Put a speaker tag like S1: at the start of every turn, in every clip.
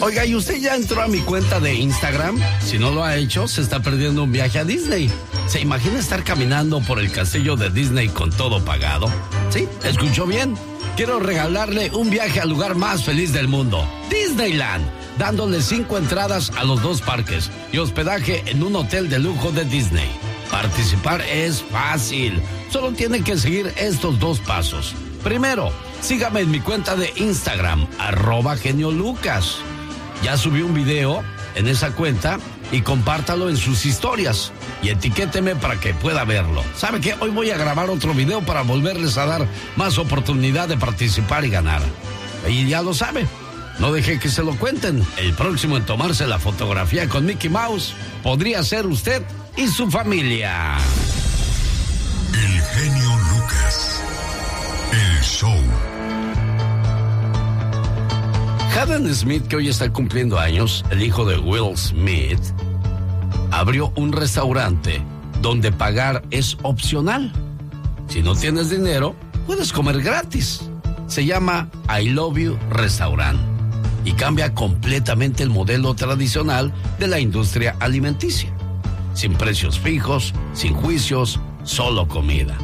S1: Oiga, ¿y usted ya entró a mi cuenta de Instagram? Si no lo ha hecho, se está perdiendo un viaje a Disney. ¿Se imagina estar caminando por el castillo de Disney con todo pagado? Sí, escuchó bien. Quiero regalarle un viaje al lugar más feliz del mundo, Disneyland, dándole 5 entradas a los 2 parques y hospedaje en un hotel de lujo de Disney. Participar es fácil. Solo tiene que seguir estos 2 pasos. Primero, sígame en mi cuenta de Instagram, @geniolucas. Ya subí un video en esa cuenta y compártalo en sus historias y etiquéteme para que pueda verlo. ¿Sabe qué? Hoy voy a grabar otro video para volverles a dar más oportunidad de participar y ganar. Y ya lo sabe, no deje que se lo cuenten. El próximo en tomarse la fotografía con Mickey Mouse podría ser usted y su familia.
S2: El genio Lucas. El show.
S1: Jaden Smith, que hoy está cumpliendo años, el hijo de Will Smith, abrió un restaurante donde pagar es opcional. Si no tienes dinero, puedes comer gratis. Se llama I Love You Restaurant y cambia completamente el modelo tradicional de la industria alimenticia. Sin precios fijos, sin juicios, solo comida.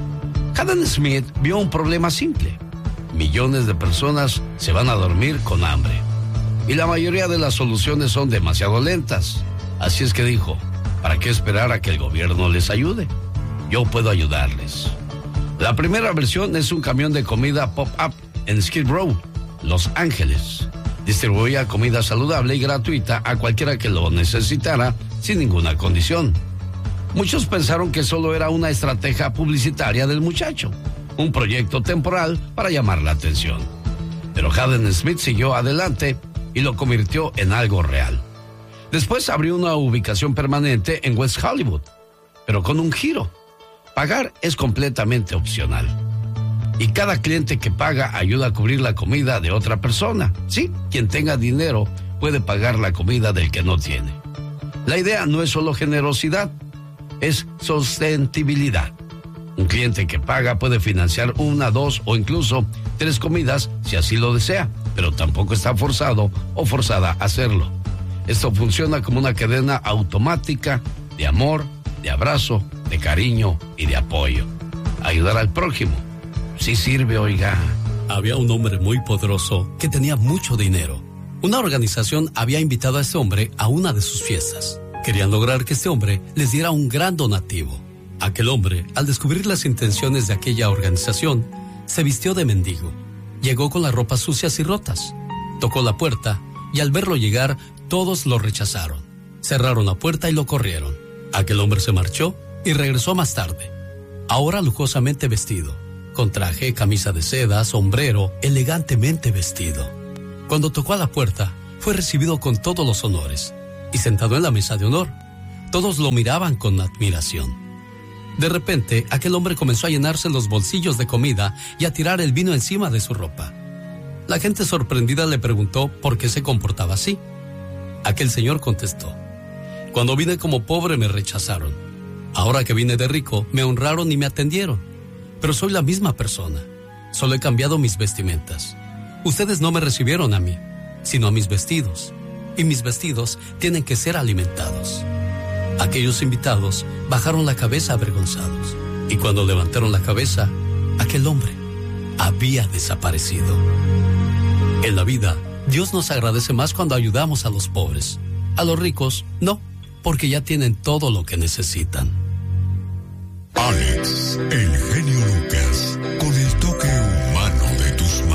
S1: Jaden Smith vio un problema simple. Millones de personas se van a dormir con hambre. Y la mayoría de las soluciones son demasiado lentas. Así es que dijo, ¿para qué esperar a que el gobierno les ayude? Yo puedo ayudarles. La primera versión es un camión de comida pop-up en Skid Row, Los Ángeles. Distribuía comida saludable y gratuita a cualquiera que lo necesitara sin ninguna condición. Muchos pensaron que solo era una estrategia publicitaria del muchacho, un proyecto temporal para llamar la atención. Pero Jaden Smith siguió adelante y lo convirtió en algo real. Después abrió una ubicación permanente en West Hollywood, pero con un giro. Pagar es completamente opcional. Y cada cliente que paga ayuda a cubrir la comida de otra persona. Sí, quien tenga dinero puede pagar la comida del que no tiene. La idea no es solo generosidad, es sostenibilidad. Un cliente que paga puede financiar 1, 2 o incluso 3 comidas si así lo desea, pero tampoco está forzado o forzada a hacerlo. Esto funciona como una cadena automática de amor, de abrazo, de cariño y de apoyo. Ayudar al prójimo. Sí sirve, oiga.
S3: Había un hombre muy poderoso que tenía mucho dinero. Una organización había invitado a ese hombre a una de sus fiestas. Querían lograr que este hombre les diera un gran donativo. Aquel hombre, al descubrir las intenciones de aquella organización, se vistió de mendigo. Llegó con las ropas sucias y rotas. Tocó la puerta y al verlo llegar, todos lo rechazaron. Cerraron la puerta y lo corrieron. Aquel hombre se marchó y regresó más tarde. Ahora lujosamente vestido, con traje, camisa de seda, sombrero, elegantemente vestido. Cuando tocó a la puerta, fue recibido con todos los honores y sentado en la mesa de honor. Todos lo miraban con admiración. De repente, aquel hombre comenzó a llenarse los bolsillos de comida y a tirar el vino encima de su ropa. La gente sorprendida le preguntó por qué se comportaba así. Aquel señor contestó: cuando vine como pobre me rechazaron. Ahora que vine de rico, me honraron y me atendieron. Pero soy la misma persona. Solo he cambiado mis vestimentas. Ustedes no me recibieron a mí, sino a mis vestidos. Y mis vestidos tienen que ser alimentados. Aquellos invitados bajaron la cabeza avergonzados, y cuando levantaron la cabeza, aquel hombre había desaparecido. En la vida, Dios nos agradece más cuando ayudamos a los pobres. A los ricos, no, porque ya tienen todo lo que necesitan.
S2: Alex, el